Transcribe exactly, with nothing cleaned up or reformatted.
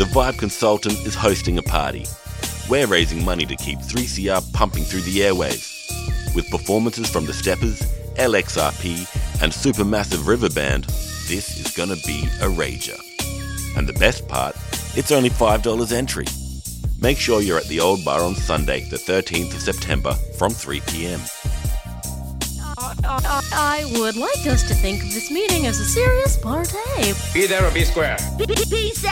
The Vibe Consultant is hosting a party. We're raising money to keep three C R pumping through the airwaves. With performances from The Steppers, L X R P and Supermassive River Band, this is gonna be a rager. And the best part, it's only five dollars entry. Make sure you're at the Old Bar on Sunday, the thirteenth of September from three p.m. I would like us to think of this meeting as a serious party. Be there or be square. Peace